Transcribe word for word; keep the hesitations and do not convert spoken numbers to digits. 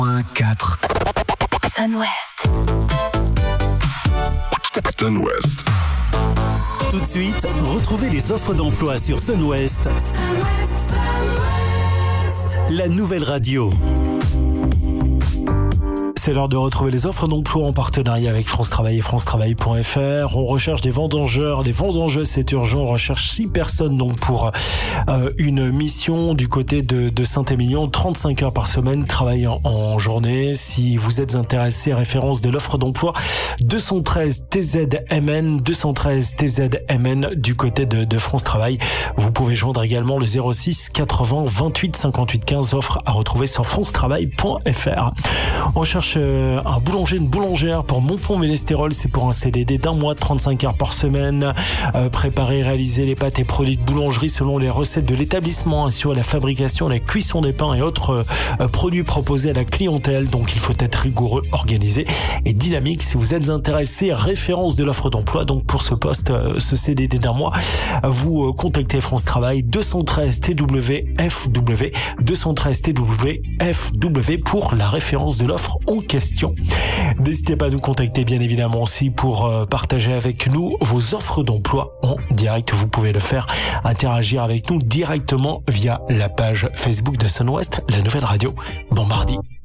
quatre. Sun West. Sun West. Tout de suite, retrouvez les offres d'emploi sur Sun West. La nouvelle radio. C'est l'heure de retrouver les offres d'emploi en partenariat avec France Travail et France Travail point F R. On recherche des vendangeurs. Des vendangeuses, c'est urgent. On recherche six personnes donc pour euh, une mission du côté de, de Saint-Émilion. trente-cinq heures par semaine, travail en, en journée. Si vous êtes intéressé, référence de l'offre d'emploi deux cent treize T Z M N, deux cent treize T Z M N du côté de, de France Travail. Vous pouvez joindre également le zéro six quatre-vingts vingt-huit cinquante-huit quinze. Offre à retrouver sur France Travail point F R. On cherche un boulanger, une boulangère pour Montpont-Ménestérol. C'est pour un C D D d'un mois, trente-cinq heures par semaine. Euh, préparer et réaliser les pâtes et produits de boulangerie selon les recettes de l'établissement, assurer la fabrication, la cuisson des pains et autres euh, produits proposés à la clientèle. Donc il faut être rigoureux, organisé et dynamique. Si vous êtes intéressé, référence de l'offre d'emploi donc pour ce poste, euh, ce C D D d'un mois, vous euh, contactez France Travail deux cent treize T W F W, deux cent treize T W F W pour la référence de l'offre en question. N'hésitez pas à nous contacter bien évidemment aussi pour euh, partager avec nous vos offres d'emploi en direct. Vous pouvez le faire, interagir avec nous directement via la page Facebook de Sun West, la nouvelle radio. Bon mardi.